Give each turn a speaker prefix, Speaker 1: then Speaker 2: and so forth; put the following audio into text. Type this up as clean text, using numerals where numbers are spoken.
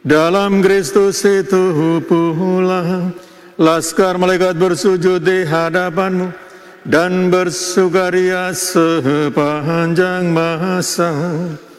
Speaker 1: Dalam Kristus itu pula laskar malaikat bersujud di hadapanmu dan bersukaria sepanjang masa.